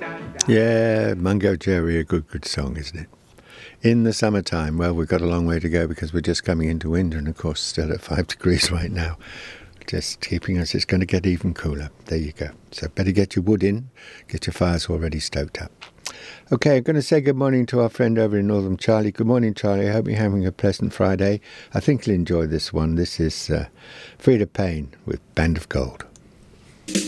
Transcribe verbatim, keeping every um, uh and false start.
Yeah, Mungo Jerry, a good, good song, isn't it? In the summertime, well, we've got a long way to go because we're just coming into winter and, of course, still at five degrees right now. Just keeping us, it's going to get even cooler. There you go. So better get your wood in, get your fires already stoked up. Okay, I'm going to say good morning to our friend over in Northam, Charlie. Good morning, Charlie. I hope you're having a pleasant Friday. I think you'll enjoy this one. This is uh, Freda Payne with Band of Gold.